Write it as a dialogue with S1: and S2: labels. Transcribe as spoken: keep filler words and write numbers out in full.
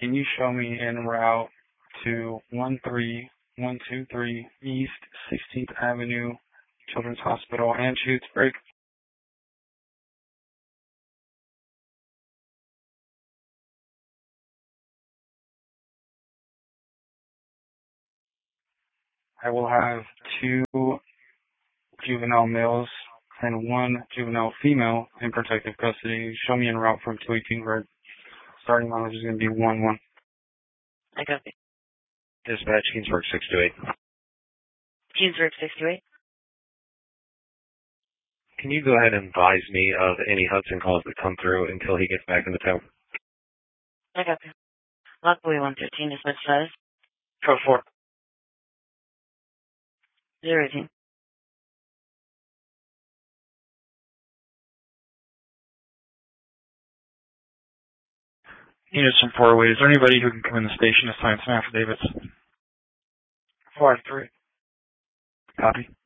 S1: Can you show me en route to one three one two three East sixteenth Avenue, Children's Hospital, Anschutz, break? I will have two juvenile males and one juvenile female in protective custody. Show me en route from two eighteen Red. Starting mileage is going to be one one.
S2: I copy.
S3: Dispatch, Keensburg six two eight.
S2: Keensburg six two eight.
S3: Can you go ahead and advise me of any Hudson calls that come through until he gets back in the town?
S2: I copy. Lockboy one thirteen is what size?
S3: Code four.
S2: Zero eighteen.
S1: Units from four away. Is there anybody who can come in the station to sign some affidavits?
S3: Four three.
S1: Copy.